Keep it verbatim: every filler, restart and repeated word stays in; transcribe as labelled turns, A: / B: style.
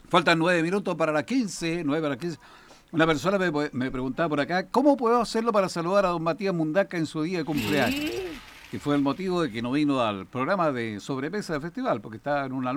A: Faltan nueve minutos para las quince, nueve para las quince. Una persona me, me preguntaba por acá, ¿cómo puedo hacerlo para saludar a don Matías Mundaca en su día de cumpleaños? Que fue el motivo de que no vino al programa de sobremesa del festival, porque estaba en un